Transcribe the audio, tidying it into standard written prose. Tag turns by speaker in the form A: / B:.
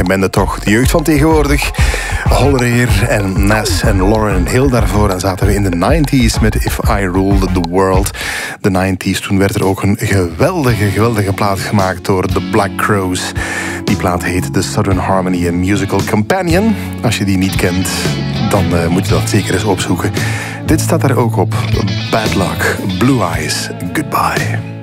A: bende toch. De jeugd van tegenwoordig. Hollereer en Nas en Lauryn Hill daarvoor. En zaten we in de 90s met If I Ruled the World. De 90s, toen werd er ook een geweldige plaat gemaakt door The Black Crowes. Die plaat heet The Southern Harmony, a Musical Companion. Als je die niet kent, dan moet je dat zeker eens opzoeken. Dit staat er ook op. Bad Luck, Blue Eyes, Goodbye.